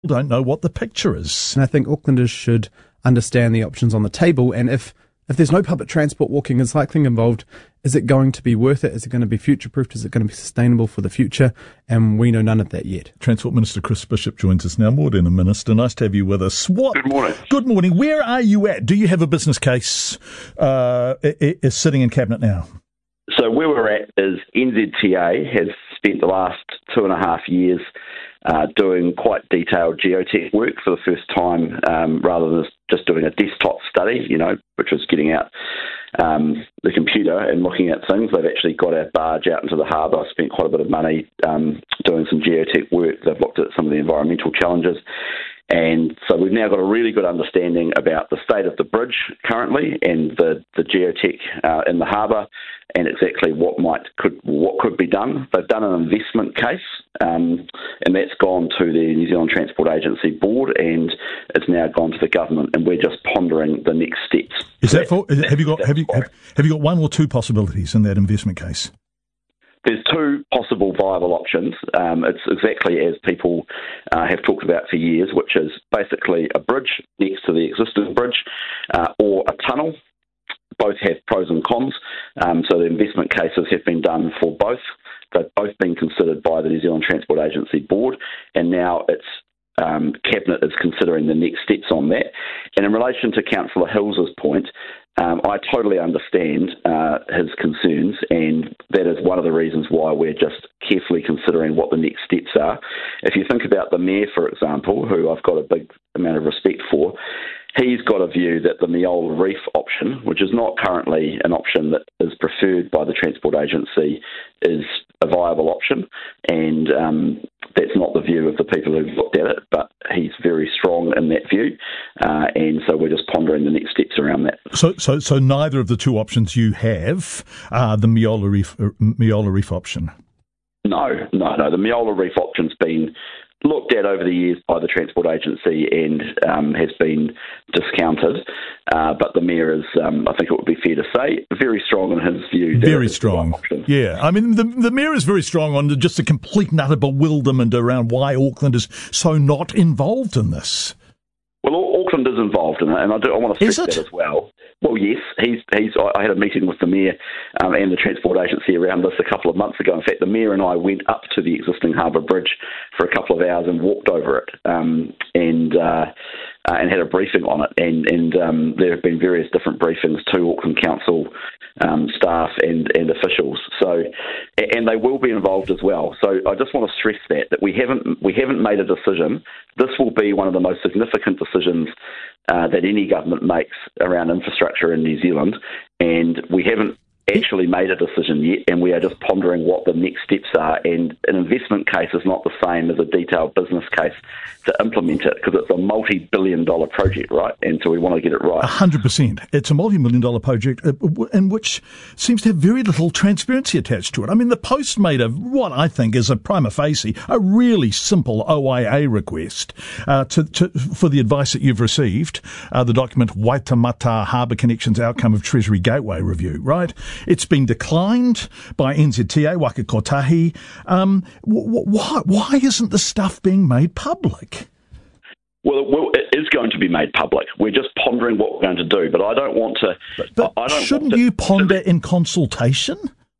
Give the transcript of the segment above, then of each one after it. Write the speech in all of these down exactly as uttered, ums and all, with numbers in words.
don't know what the picture is. And I think Aucklanders should understand the options on the table, and if If there's no public transport, walking and cycling involved, is it going to be worth it? Is it going to be future-proofed? Is it going to be sustainable for the future? And we know none of that yet. Transport Minister Chris Bishop joins us now. Morning, Minister. Nice to have you with us. What? Good morning. Good morning. Where are you at? Do you have a business case uh, is sitting in Cabinet now? So where we're at is N Z T A has spent the last two and a half years uh, doing quite detailed geotech work for the first time, um, rather than just doing a desktop study, you know, which was getting out um, the computer and looking at things. They've actually got our barge out into the harbour, spent quite a bit of money um, doing some geotech work. They've looked at some of the environmental challenges. And so we've now got a really good understanding about the state of the bridge currently and the, the geotech uh, in the harbour and exactly what might could what could be done. They've done an investment case, um, and that's gone to the New Zealand Transport Agency board, and it's now gone to the government, and we're just pondering the next steps. Is that for? Is it, have you got have you have, have you got one or two possibilities in that investment case? There's two possible viable options. Um, it's exactly as people uh, have talked about for years, which is basically a bridge next to the existing bridge uh, or a tunnel. Both have pros and cons. Um, so the investment cases have been done for both. They've both been considered by the New Zealand Transport Agency board, and now it's um, Cabinet is considering the next steps on that. And in relation to Councillor Hills' point, Um, I totally understand uh, his concerns, and that is one of the reasons why we're just carefully considering what the next steps are. If you think about the Mayor, for example, who I've got a big amount of respect for, he's got a view that the Meola Reef option, which is not currently an option that is preferred by the Transport Agency, is a viable option, and um, that's not the view of the people who've looked at it, but he's very strong in that view, uh, and so we're just pondering the next steps around that. So, so, so neither of the two options you have are the Meola Reef, uh, Meola Reef option? No, no, no. The Meola Reef option's been looked at over the years by the Transport Agency and um, has been discounted, uh, but the Mayor is, um, I think it would be fair to say, very strong in his view. Very strong, yeah. I mean, the, the Mayor is very strong on just a complete and utter bewilderment around why Auckland is so not involved in this. Well, Auckland is involved in it, and I, do, I want to stress that as well. Well, yes, he's. He's. I had a meeting with the Mayor um, and the Transport Agency around this a couple of months ago. In fact, the Mayor and I went up to the existing harbour bridge for a couple of hours and walked over it, um, and uh, uh, and had a briefing on it. And and um, there have been various different briefings to Auckland Council um, staff and, and officials. So, and they will be involved as well. So, I just want to stress that that we haven't we haven't made a decision. This will be one of the most significant decisions uh, that any government makes around infrastructure in New Zealand, and we haven't actually made a decision yet, and we are just pondering what the next steps are. And an investment case is not the same as a detailed business case to implement it, because it's a multi-billion dollar project, right? And so we want to get it right. A hundred percent. It's a multi-million dollar project uh, in which seems to have very little transparency attached to it. I mean, the Post made a, what I think is a prima facie, a really simple O I A request uh, to, to, for the advice that you've received, uh, the document Waitemata Harbour Connections Outcome of Treasury Gateway Review, right? It's been declined by N Z T A, Waka Kotahi. Um, wh- why, why isn't the stuff being made public? Well, well, it is going to be made public. We're just pondering what we're going to do, but I don't want to... But, but I don't shouldn't want to, you ponder in consultation?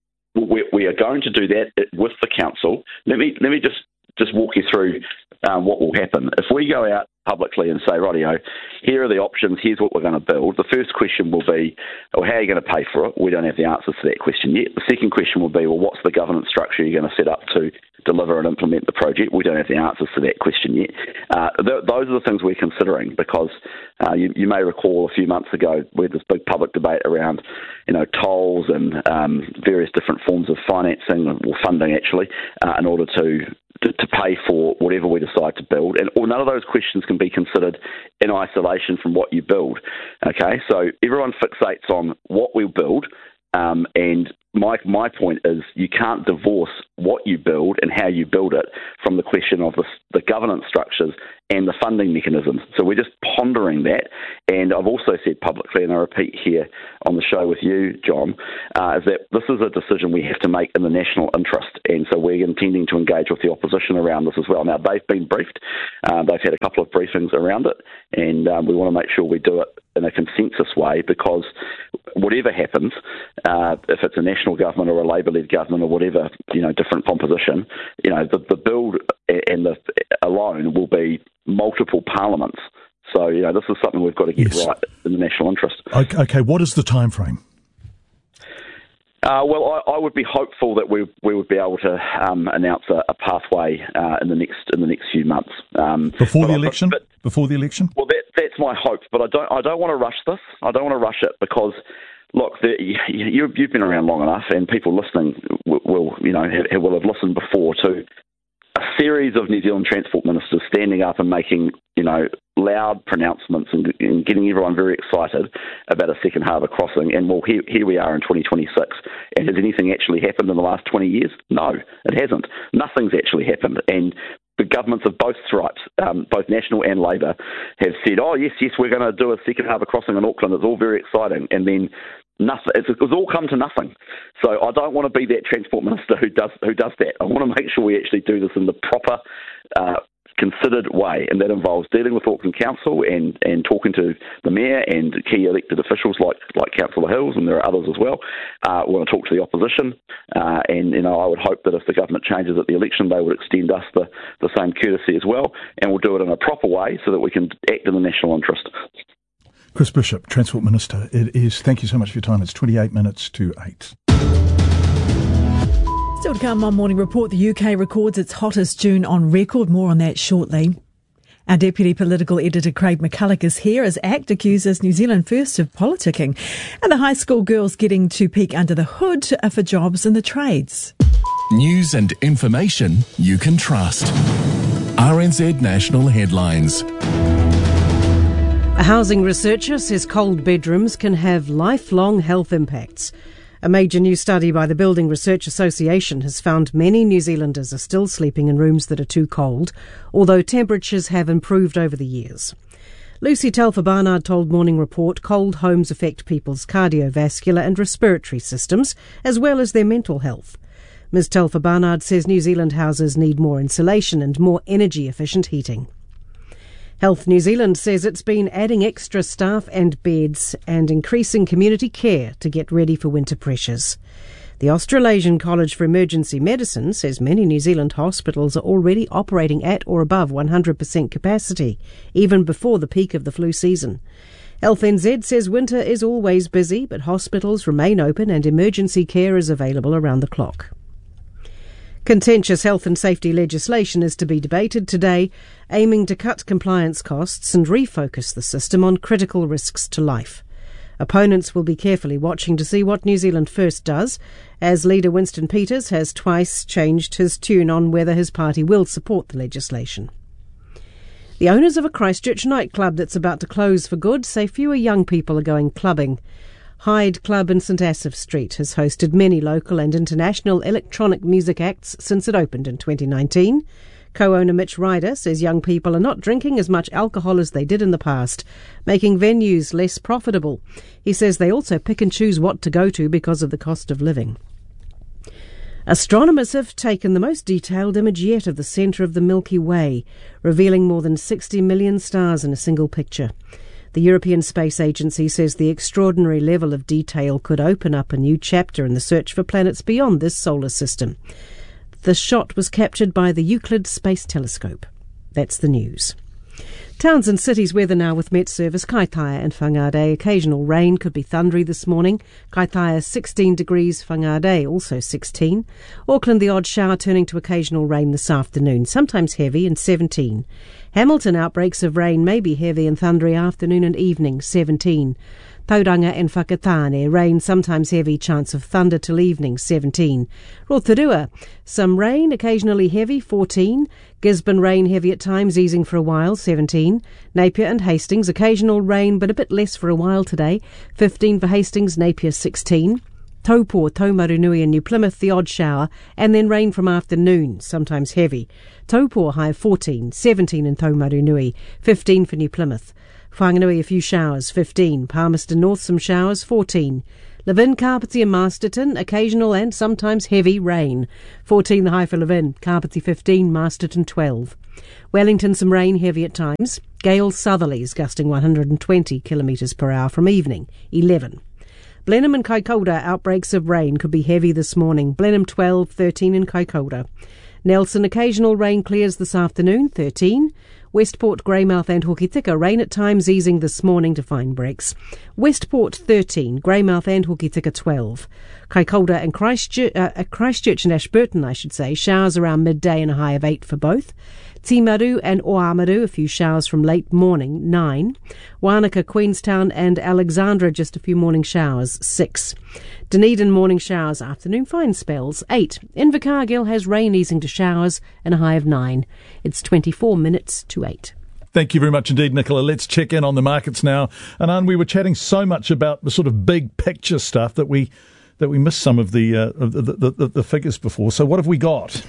We, we are going to do that with the council. Let me let me just, just walk you through um, what will happen. If we go out publicly and say, rightio, here are the options, here's what we're going to build. The first question will be, well, how are you going to pay for it? We don't have the answers to that question yet. The second question will be, well, what's the governance structure you're going to set up to deliver and implement the project? We don't have the answers to that question yet. Uh, th- those are the things we're considering, because uh, you, you may recall a few months ago we had this big public debate around, you know, tolls and um, various different forms of financing, or funding actually, uh, in order to To, to pay for whatever we decide to build. And or none of those questions can be considered in isolation from what you build. Okay, so everyone fixates on what we'll build, Um, and my my point is you can't divorce what you build and how you build it from the question of the, the governance structures and the funding mechanisms. So we're just pondering that. And I've also said publicly, and I repeat here on the show with you, John, uh, is that this is a decision we have to make in the national interest. And so we're intending to engage with the opposition around this as well. Now, they've been briefed. Um, they've had a couple of briefings around it. And um, we want to make sure we do it in a consensus way, because whatever happens, uh, if it's a national government or a Labour-led government or whatever, you know, different composition, you know, the, the build and the alone will be multiple parliaments. So, you know, this is something we've got to get yes. right in the national interest. Okay, okay. What is the time frame? Uh, well, I, I would be hopeful that we we would be able to um, announce a, a pathway uh, in the next in the next few months um, before the I, election. But, Before the election. Well, that, that's my hope, but I don't I don't want to rush this. I don't want to rush it because, look, the, you, you've been around long enough, and people listening will, will you know have, will have listened before to a series of New Zealand transport ministers standing up and making, you know, loud pronouncements and, and getting everyone very excited about a second harbour crossing. And, well, here, here we are in twenty twenty-six. And has anything actually happened in the last twenty years? No, it hasn't. Nothing's actually happened. And the governments of both stripes, um, both National and Labour, have said, oh, yes, yes, we're going to do a second harbour crossing in Auckland. It's all very exciting. And then nothing. It's, it's all come to nothing. So I don't want to be that transport minister who does who does that. I want to make sure we actually do this in the proper, uh, considered way, and that involves dealing with Auckland Council and, and talking to the mayor and key elected officials like like Councillor Hills, and there are others as well. Uh, we want to talk to the opposition, uh, and you know I would hope that if the government changes at the election, they would extend us the, the same courtesy as well, and we'll do it in a proper way so that we can act in the national interest. Chris Bishop, Transport Minister, it is. Thank you so much for your time. It's twenty-eight minutes to eight. Still to come on Morning Report, the U K records its hottest June on record. More on that shortly. Our Deputy Political Editor Craig McCulloch is here as ACT accuses New Zealand First of politicking. And the high school girls getting to peek under the hood for jobs in the trades. News and information you can trust. R N Z National Headlines. A housing researcher says cold bedrooms can have lifelong health impacts. A major new study by the Building Research Association has found many New Zealanders are still sleeping in rooms that are too cold, although temperatures have improved over the years. Lucy Telfer-Barnard told Morning Report cold homes affect people's cardiovascular and respiratory systems, as well as their mental health. Miz Telfer-Barnard says New Zealand houses need more insulation and more energy-efficient heating. Health New Zealand says it's been adding extra staff and beds and increasing community care to get ready for winter pressures. The Australasian College for Emergency Medicine says many New Zealand hospitals are already operating at or above one hundred percent capacity, even before the peak of the flu season. Health N Z says winter is always busy, but hospitals remain open and emergency care is available around the clock. Contentious health and safety legislation is to be debated today, aiming to cut compliance costs and refocus the system on critical risks to life. Opponents will be carefully watching to see what New Zealand First does, as leader Winston Peters has twice changed his tune on whether his party will support the legislation. The owners of a Christchurch nightclub that's about to close for good say fewer young people are going clubbing. Hyde Club in St Asaph Street has hosted many local and international electronic music acts since it opened in twenty nineteen. Co-owner Mitch Ryder says young people are not drinking as much alcohol as they did in the past, making venues less profitable. He says they also pick and choose what to go to because of the cost of living. Astronomers have taken the most detailed image yet of the centre of the Milky Way, revealing more than sixty million stars in a single picture. The European Space Agency says the extraordinary level of detail could open up a new chapter in the search for planets beyond this solar system. The shot was captured by the Euclid Space Telescope. That's the news. Towns and cities weather now with Met Service. Kaitaia and Whangarei. Occasional rain, could be thundery this morning. Kaitaia sixteen degrees, Whangarei also sixteen. Auckland the odd shower turning to occasional rain this afternoon, sometimes heavy, and seventeen. Hamilton outbreaks of rain may be heavy and thundery afternoon and evening, seventeen. Tauranga and Whakatane, rain, sometimes heavy, chance of thunder till evening, seventeen. Rotorua, some rain, occasionally heavy, fourteen. Gisborne, rain heavy at times, easing for a while, seventeen. Napier and Hastings, occasional rain but a bit less for a while today, fifteen for Hastings, Napier sixteen. Taupō, Taumarunui and New Plymouth, the odd shower, and then rain from afternoon, sometimes heavy. Taupō high of fourteen, seventeen in Taumarunui, fifteen for New Plymouth. Whanganui a few showers, fifteen. Palmerston North some showers, fourteen. Levin, Carpathy and Masterton, occasional and sometimes heavy rain. fourteen the high for Levin, Carpathy fifteen, Masterton twelve. Wellington some rain, heavy at times. Gale southerlies gusting one hundred twenty kilometres per hour from evening, eleven. Blenheim and Kaikoura outbreaks of rain could be heavy this morning. Blenheim twelve, thirteen in Kaikoura. Nelson occasional rain clears this afternoon, thirteen. Westport, Greymouth and Hokitika rain at times easing this morning to fine breaks. Westport thirteen, Greymouth and Hokitika twelve. Kaikoura and Christchurch, uh, Christchurch and Ashburton, I should say, showers around midday and a high of eight for both. Timaru and Oamaru, a few showers from late morning, nine. Wanaka, Queenstown and Alexandra, just a few morning showers, six. Dunedin, morning showers, afternoon fine spells, eight. Invercargill has rain easing to showers and a high of nine. It's twenty-four minutes to eight. Thank you very much indeed, Nicola. Let's check in on the markets now. And Anne, we were chatting so much about the sort of big picture stuff that we that we missed some of the, uh, the, the, the, the figures before. So what have we got?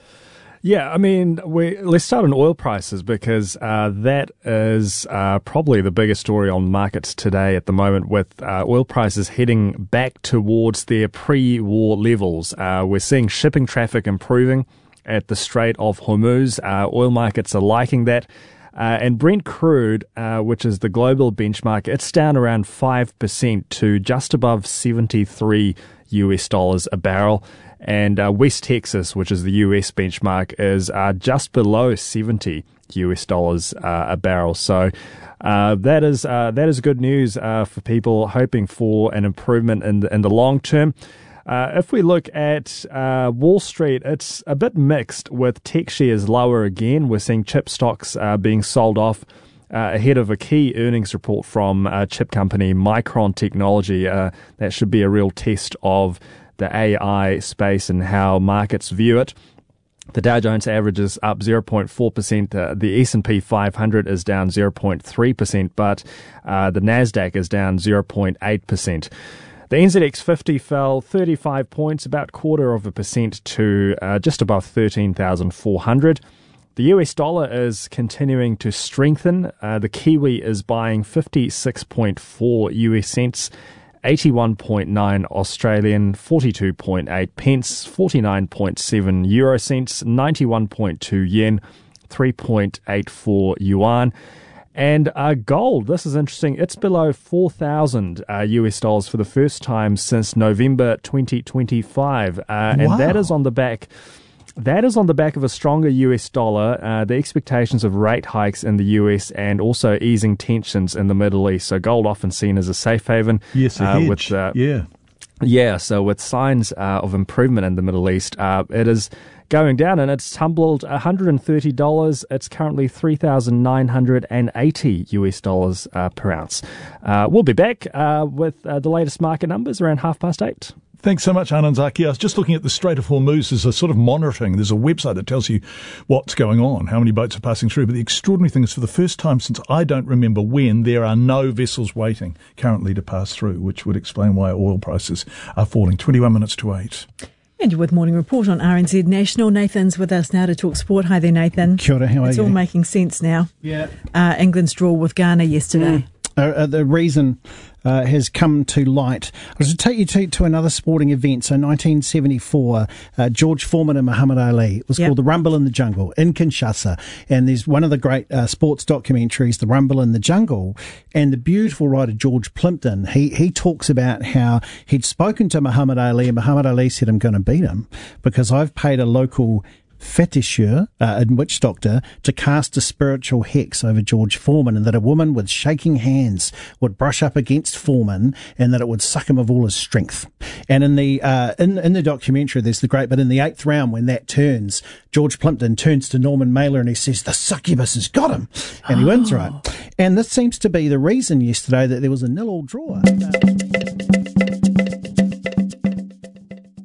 Yeah, I mean, we, let's start on oil prices because uh, that is uh, probably the biggest story on markets today at the moment, with uh, oil prices heading back towards their pre-war levels. Uh, we're seeing shipping traffic improving at the Strait of Hormuz. Uh, oil markets are liking that. Uh, and Brent crude, uh, which is the global benchmark, it's down around five percent to just above seventy-three U S dollars a barrel. And uh, West Texas, which is the U S benchmark, is uh, just below seventy U S dollars uh, a barrel. So uh, that is uh, that is good news uh, for people hoping for an improvement in the, in the long term. Uh, if we look at uh, Wall Street, it's a bit mixed, with tech shares lower again. We're seeing chip stocks uh, being sold off uh, ahead of a key earnings report from uh, chip company Micron Technology. Uh, that should be a real test of the A I space and how markets view it. The Dow Jones average is up zero point four percent. Uh, the S and P five hundred is down zero point three percent, but uh, the NASDAQ is down zero point eight percent. The N Z X fifty fell thirty-five points, about quarter of a percent, to uh, just above thirteen thousand four hundred. The U S dollar is continuing to strengthen. Uh, the Kiwi is buying fifty-six point four U S cents, eighty-one point nine Australian, forty-two point eight pence, forty-nine point seven euro cents, ninety-one point two yen, three point eight four yuan. And uh, gold, this is interesting, it's below four thousand uh, U S dollars for the first time since November twenty twenty-five. Uh, and wow. that is on the back... That is on the back of a stronger U S dollar, uh, the expectations of rate hikes in the U S, and also easing tensions in the Middle East. So gold often seen as a safe haven. Yes, a uh, hedge. With, uh, yeah. Yeah, so with signs uh, of improvement in the Middle East, uh, it is going down, and it's tumbled one hundred thirty dollars. It's currently three thousand nine hundred eighty U S dollars uh, per ounce. Uh, we'll be back uh, with uh, the latest market numbers around half past eight. Thanks so much, Anand Zaki. I was just looking at the Strait of Hormuz. There's a sort of monitoring. There's a website that tells you what's going on, how many boats are passing through. But the extraordinary thing is, for the first time since I don't remember when, there are no vessels waiting currently to pass through, which would explain why oil prices are falling. twenty-one minutes to eight. And you're with Morning Report on R N Z National. Nathan's with us now to talk sport. Hi there, Nathan. Kia ora, how are it's you? all making sense now. Yeah. Uh, England's draw with Ghana yesterday. Mm. Uh, uh, the reason uh, has come to light. I was to take you to, to another sporting event. So nineteen seventy-four, uh, George Foreman and Muhammad Ali. It was yep. called The Rumble in the Jungle in Kinshasa. And there's one of the great uh, sports documentaries, The Rumble in the Jungle. And the beautiful writer George Plimpton, he, he talks about how he'd spoken to Muhammad Ali, and Muhammad Ali said, I'm going to beat him because I've paid a local fetisheur, uh, a witch doctor, to cast a spiritual hex over George Foreman, and that a woman with shaking hands would brush up against Foreman, and that it would suck him of all his strength. And in the uh, in in the documentary, there's the great, but in the eighth round, when that turns, George Plimpton turns to Norman Mailer and he says, "The succubus has got him," and he oh. wins, right? And this seems to be the reason yesterday that there was a nil-all draw.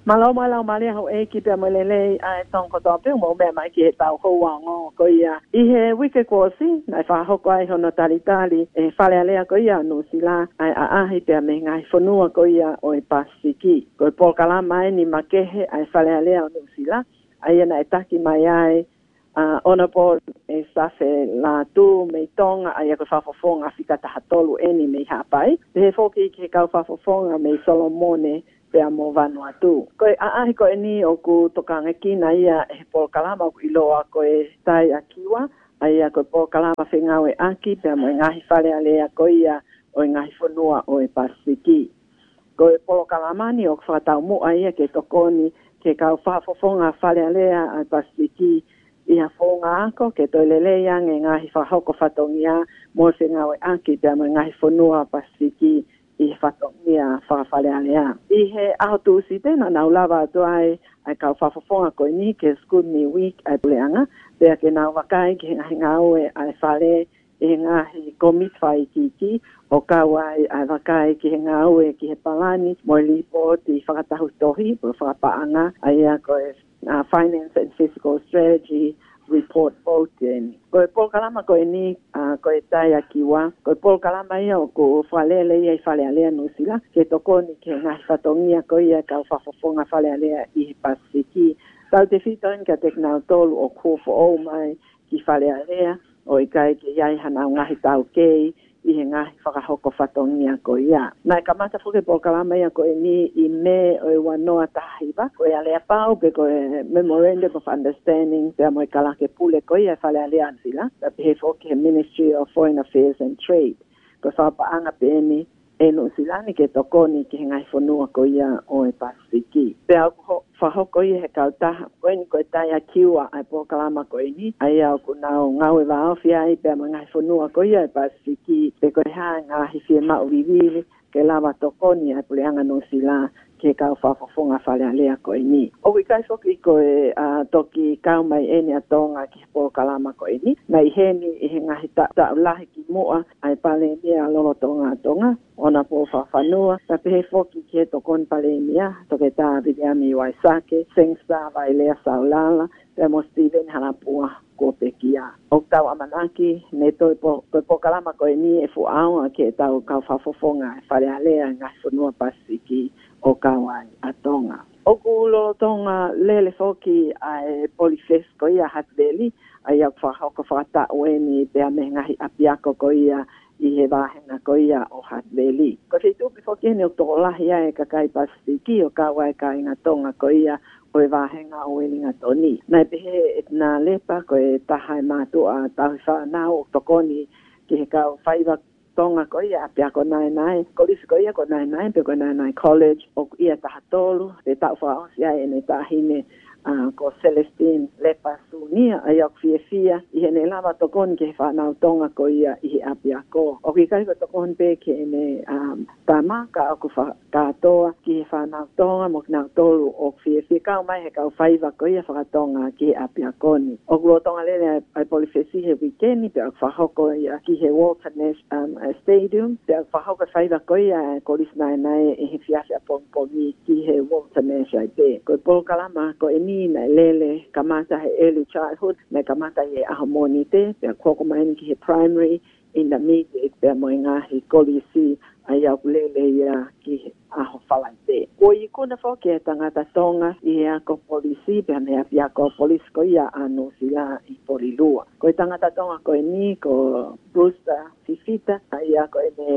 Malo malo mali ho e ki pe mo lele ai tong ko to pe mo me mai ki tau ho wa ngo ko ia I he wike ko si na fa ho ko ai hono tali tali e fale ale ko ia no sila ai a a he pe me ngai fonua ko ia o e pasiki ko po kala mai ni makehe ai fale ale no sila ai na etaki mai ai a ona po e safe la tu me tonga ai ko fa fonga fika ta hatolu eni me hapai he foki ki ka fa fonga me Solomone pe amo Vanuatu. Ko a a ko ni o ku tokanga kina ia e po kalama ku iloa ko e tai akiwa ai ko po kalama fengawe aki pe amo ngahi fale ale ko ia o ngahi fonua o e pasiki. Ko e po kalama ni o fa ta mo ai ke tokoni ke ka fa fonga fale ale a pasiki ia fonga ko ke to lele yang ngahi fa hoko fatongia mo fengawe aki pe amo ngahi fonua pasiki I whatongia whakawhale alea. I he aho tūsi tēnā nau lava atu ai ai kau whawhawhonga koe ni ke School Me Week ai puleanga. Pea ke nau wakai ki ngahi ngaue ai whale e ngahi komit whai ki ki o kau ai ai wakai ki he ngaue ki he palani mo lipo ti whakatahu tohi po whakapaanga ai a koe uh, Finance and Physical Strategy report voting. Ko po kalama ko ni uh, ko tai akiwa ko po kalama ia ko falele ia fale ale no sila ke toko ni ke nga fatongia ko ia ka fa fonga fale ale I pasiki tal te fiton ka teknatol o ko fo o mai ki fale ale o I kai ke ia hana nga hitau ke I nga fa hoko fatongia ko ia na kamata fo ke po kalama ia ko ni I me o wanoa tahiba ko ia le pau pe ko memorandum of understanding te mo kala ke pule ko ia fale ale ansila pe he fo ke Ministry of Foreign Affairs and Trade ko fa pa anga pe ni e no silani ke tokoni ke ngai fonua ko ia o e pasiki pe ho fa hoko ia he kauta ko ni ko tai akiwa ai po kalama ko ni ai au ku nau ngau e va ofia ai pe ngai fonua ko ia e pasiki pe ko ha nga hi fi ma uvivi ke lava tokoni ai puleanga no sila ke ka fa fonga fale alea ko ni o wi kai foki ko e uh, toki ka mai eni atonga ki po kalama ko ni mai heni e nga hita ta lahi ki moa ai pale ni a lolo tonga tonga ona po fa fanua ta pe foki ke to kon pale mia to ke ta vidia mi waisake sengsta vai le saulala te mo Steven hanapua ko pekia o tau amanaki ne to po po kalama ko ni e fu au ke tau ka fa fonga fale alea nga fonua pasiki o kawai atonga. O kulo tonga lele foki ai polifes ko ia hatbeli ai au whahoko whata oeni pea me ngahi apiako ko ia I he wahenga ko ia o hatbeli. Ko se tupi foki hene o toko lahi ai kakai pasiki o kawai ka inga tonga ko ia o e wahenga o elinga toni. Nai pehe et na lepa ko e tahai mātua tahi whanau o tokoni ki he kau whaiva tonga ko ia pia ko nai nai ko lis ko ia ko nai nai pe ko nai nai college o ia tahatolu te ta fa ia ene tahine uh, ko Celestine lepa sunia ai ok fie fia I ene lava tokon ke fa na tonga ko ia I apia ko o ki kai ko tokon pe ke ene um, tama ka ko fa ka toa ki fa na tonga mo na tolu o fie fie ka mai he ka faiva ko ia fa tonga ki apia ko ni o lo tonga le ai polifesi he weekend pe fa hoko ia ki he Walter Nash um, stadium te whahoka whaiva koe a koris nai nai e he fiasi a pongpongi ki he Walter Nash ai pe. Koe polo kalama ko e ni nai lele kamata he early childhood nai kamata he ahamoni te pe koko maini ki he primary intermediate pe mo inga he kolisi ai au lele ia ki he aho whalai te. Ko I kuna whoke e tangata tonga I he ako polisi pe me api ako polisi ko ia anu sila I polilua. Ko e tangata tonga ko e ni ko Brewster Fifita ai ako e me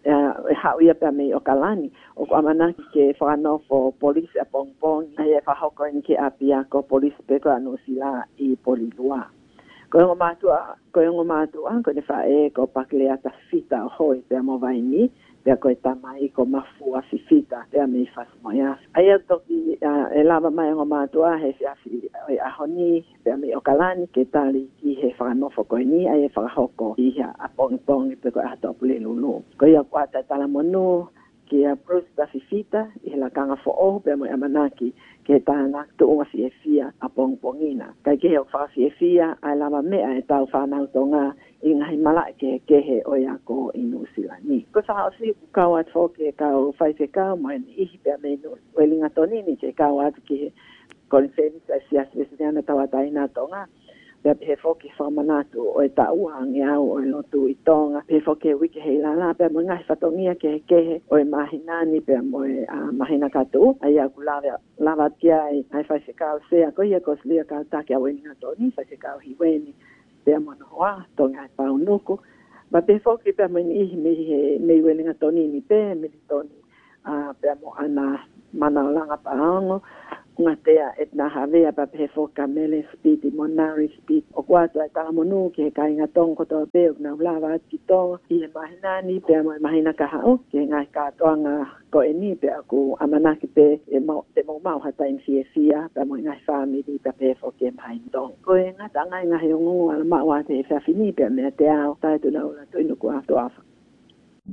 e hau ia pe me o kalani o ko amanaki ke whanofo polisi a pongpong ai e whahoko ni ke api ako polisi pe ko anu sila I polilua. Ko e ngomatua, ko e ngomatua, ko ne whae ko pakilea ta fita o hoi pe mo vai ni pea koe tamai ko mafua fifita pea me whasmoia. Aia toki uh, e lava mai o mātua he whiawhi e ahoni pea me o kalani ke tali ki he whakanofo koe ni ai e whakahoko i hea a pongi pongi pe koe atopule lulu. Ko ia kuata tala monu ki a Brewster fifita i he lakanga fo o pea mo amanaki ke tāna tuunga fie fia a pong pongina. Kai ke heo wha fie fia ai lava mea e tau whanau tonga i ngai mala ke ke he o ia ko i New Zealand ni. Ko sa hausi kau at fo ke kau whai se kau mai i hipea me no welinga toni ni ke kau at ki konsensa sias vesiniana tawatai na tonga. Pea he fo ke whamanatu o e ta uhangi au o e lotu i tonga. Pe fo ke wiki hei lala pea mo ngai whatongia ke he kehe o e mahinani pea mo e uh, mahina katu. Ai aku lava, lava tia ai ai whai se kau sea ko ia kos lia kau take a welinga toni whai se kau hiweni. Pea mono hoa tonga e pau nuku. Ma pe fo ke pea mo ni ihi me he me welinga toni ni pe me ni toni. Uh, pea mo ana mana o langa paongo. Nga tea et na havea pa pe fo kamele speed i monari speed o kwata ta monu ke ka inga tong ko to pe na lava ki to i mahina ni pe mo mahina ka ha o ke nga ka to nga ko eni pe aku amana ki pe e mo te mo mau hata in fie fia pe mo nga family pe pe fo ke mai tong ko nga ta nga nga yo ngo ala ma wa te fa fini pe me te ao ta tu na ola tu no kwa to afa